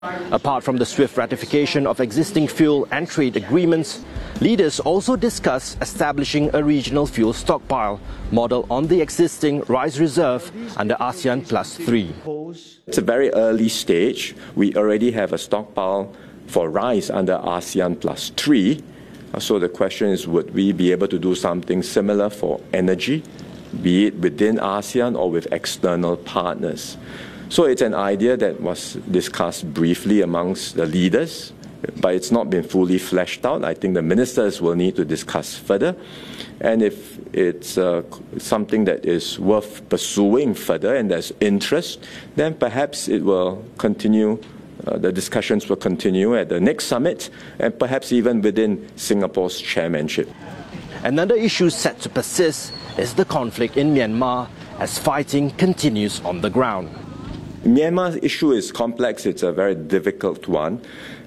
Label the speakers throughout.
Speaker 1: Apart from the swift ratification of existing fuel and trade agreements, leaders also discuss establishing a regional fuel stockpile model on the existing rice reserve under ASEAN Plus 3.
Speaker 2: It's a very early stage. We already have a stockpile for rice under ASEAN Plus 3. So the question is, would we be able to do something similar for energy, be it within ASEAN or with external partners? So it's an idea that was discussed briefly amongst the leaders, but it's not been fully fleshed out. I think the ministers will need to discuss further. And if it's something that is worth pursuing further and there's interest, then perhaps it will continue, the discussions will continue at the next summit and perhaps even within Singapore's chairmanship.
Speaker 1: Another issue set to persist is the conflict in Myanmar as fighting continues on the ground.
Speaker 2: Myanmar's issue is complex. It's a very difficult one.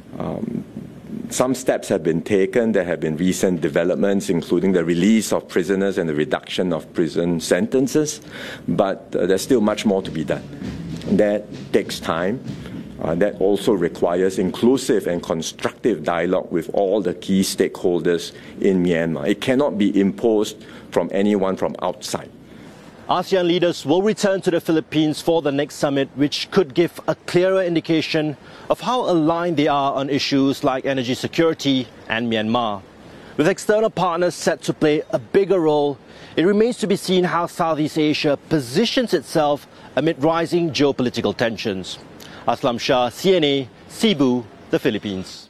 Speaker 2: Some steps have been taken. There have been recent developments, including the release of prisoners and the reduction of prison sentences. But there's still much more to be done. That takes time. That also requires inclusive and constructive dialogue with all the key stakeholders in Myanmar. It cannot be imposed from anyone from outside.
Speaker 1: ASEAN leaders will return to the Philippines for the next summit, which could give a clearer indication of how aligned they are on issues like energy security and Myanmar. With external partners set to play a bigger role, it remains to be seen how Southeast Asia positions itself amid rising geopolitical tensions. Aslam Shah, CNA, Cebu, the Philippines.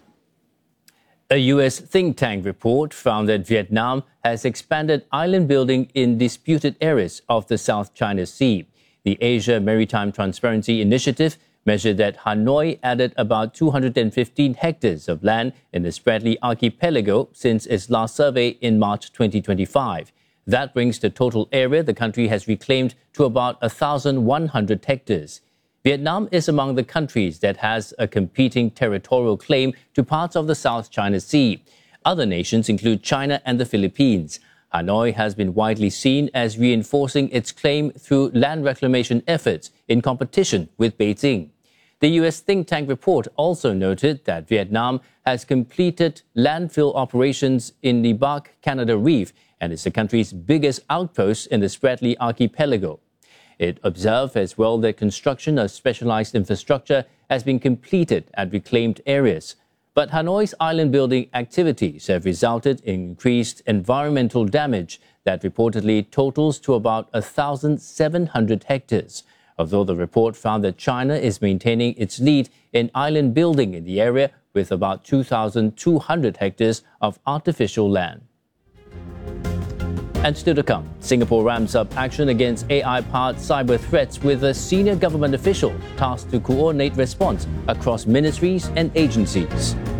Speaker 3: A U.S. think tank report found that Vietnam has expanded island building in disputed areas of the South China Sea. The Asia Maritime Transparency Initiative measured that Hanoi added about 215 hectares of land in the Spratly Archipelago since its last survey in March 2025. That brings the total area the country has reclaimed to about 1,100 hectares. Vietnam is among the countries that has a competing territorial claim to parts of the South China Sea. Other nations include China and the Philippines. Hanoi has been widely seen as reinforcing its claim through land reclamation efforts in competition with Beijing. The U.S. think tank report also noted that Vietnam has completed landfill operations in the Bark Canada Reef and is the country's biggest outpost in the Spratly Archipelago. It observed as well that construction of specialized infrastructure has been completed at reclaimed areas. But Hanoi's island building activities have resulted in increased environmental damage that reportedly totals to about 1,700 hectares. Although the report found that China is maintaining its lead in island building in the area with about 2,200 hectares of artificial land. And still to come, Singapore ramps up action against AI-powered cyber threats with a senior government official tasked to coordinate response across ministries and agencies.